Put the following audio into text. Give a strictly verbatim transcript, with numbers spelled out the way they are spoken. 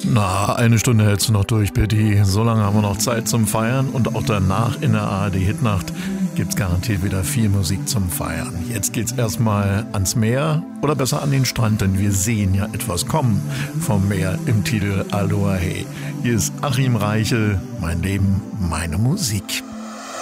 Na, eine Stunde hältst du noch durch, Betty. So lange haben wir noch Zeit zum Feiern und auch danach in der A R D-Hitnacht gibt's garantiert wieder viel Musik zum Feiern. Jetzt geht's erstmal ans Meer oder besser an den Strand, denn wir sehen ja etwas kommen vom Meer im Titel Aloha Hey. Hier ist Achim Reichel, mein Leben, meine Musik.